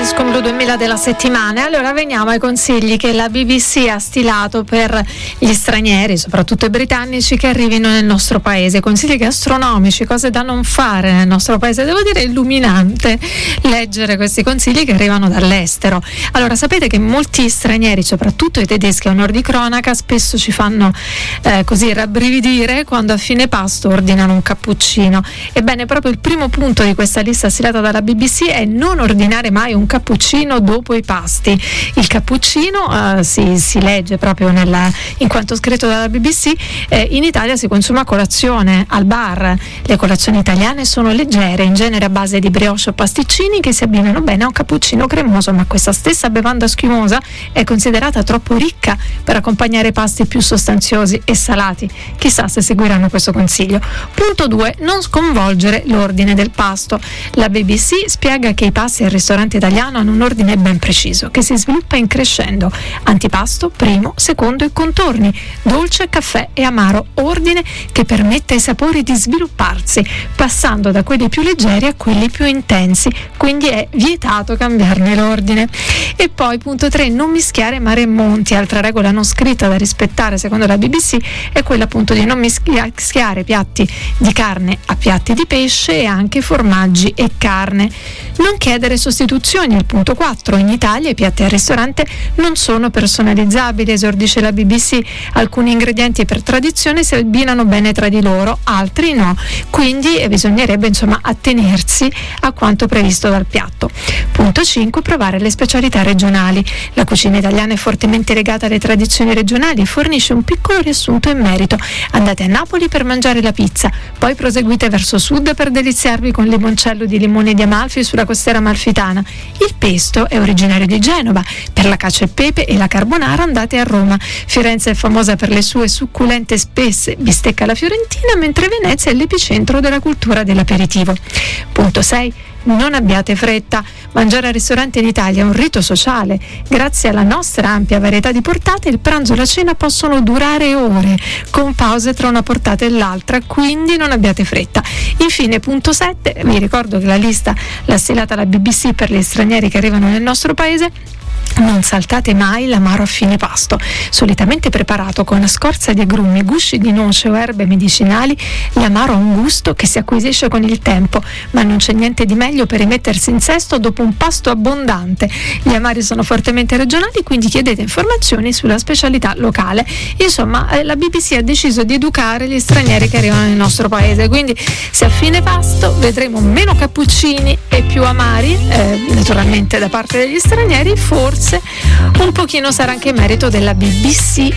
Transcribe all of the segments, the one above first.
Disco Blu 2000 della settimana. Allora veniamo ai consigli che la BBC ha stilato per gli stranieri, soprattutto i britannici, che arrivino nel nostro paese. Consigli gastronomici, cose da non fare nel nostro paese. Devo dire, è illuminante leggere questi consigli che arrivano dall'estero. Allora, sapete che molti stranieri, soprattutto i tedeschi a onor di cronaca, spesso ci fanno così rabbrividire quando a fine pasto ordinano un cappuccino. Ebbene, proprio il primo punto di questa lista stilata dalla BBC è non ordinare mai un cappuccino dopo i pasti. Il cappuccino si legge proprio in quanto scritto dalla BBC, in Italia si consuma a colazione al bar. Le colazioni italiane sono leggere, in genere a base di brioche o pasticcini che si abbinano bene a un cappuccino cremoso, ma questa stessa bevanda schiumosa è considerata troppo ricca per accompagnare pasti più sostanziosi e salati. Chissà se seguiranno questo consiglio. Punto 2. Non sconvolgere l'ordine del pasto. La BBC spiega che i pasti al ristorante italiano hanno un ordine ben preciso che si sviluppa in crescendo: antipasto, primo, secondo e contorni, dolce, caffè e amaro, ordine che permette ai sapori di svilupparsi passando da quelli più leggeri a quelli più intensi, quindi è vietato cambiarne l'ordine. E poi punto 3, non mischiare mare e monti. Altra regola non scritta da rispettare secondo la BBC è quella appunto di non mischiare piatti di carne a piatti di pesce e anche formaggi e carne. Non chiedere sostituzioni. Il punto 4, in Italia i piatti al ristorante non sono personalizzabili, esordisce la BBC. Alcuni ingredienti per tradizione si abbinano bene tra di loro, altri no, quindi bisognerebbe attenersi a quanto previsto dal piatto. Punto 5, provare le specialità regionali. La cucina italiana è fortemente legata alle tradizioni regionali e fornisce un piccolo riassunto in merito. Andate a Napoli per mangiare la pizza, poi proseguite verso sud per deliziarvi con limoncello di limone di Amalfi sulla costiera amalfitana. Il pesto è originario di Genova, per la cacio e pepe e la carbonara andate a Roma. Firenze è famosa per le sue succulente e spesse bistecche alla fiorentina, mentre Venezia è l'epicentro della cultura dell'aperitivo. Punto 6. Non abbiate fretta. Mangiare al ristorante in Italia è un rito sociale. Grazie alla nostra ampia varietà di portate, il pranzo e la cena possono durare ore, con pause tra una portata e l'altra, quindi non abbiate fretta. Infine, punto 7, vi ricordo che la lista l'ha stilata la BBC per gli stranieri che arrivano nel nostro paese. Non saltate mai l'amaro a fine pasto. Solitamente preparato con scorza di agrumi, gusci di noce o erbe medicinali, l'amaro ha un gusto che si acquisisce con il tempo, ma non c'è niente di meglio per rimettersi in sesto dopo un pasto abbondante. Gli amari sono fortemente regionali, quindi chiedete informazioni sulla specialità locale. Insomma, la BBC ha deciso di educare gli stranieri che arrivano nel nostro paese, quindi se a fine pasto vedremo meno cappuccini e più amari, naturalmente da parte degli stranieri, forse un pochino sarà anche merito della BBC.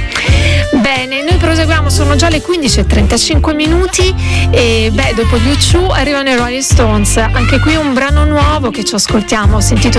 Bene, noi proseguiamo, sono già le 15:35 e dopo gli U2 arrivano i Rolling Stones. Anche qui un brano nuovo che ci ascoltiamo, sentito